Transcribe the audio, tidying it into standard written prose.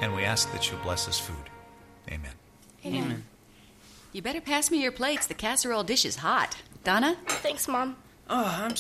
And we ask that you bless this food. Amen. Amen. You better pass me your plates. The casserole dish is hot. Donna? Thanks, Mom. Oh, I'm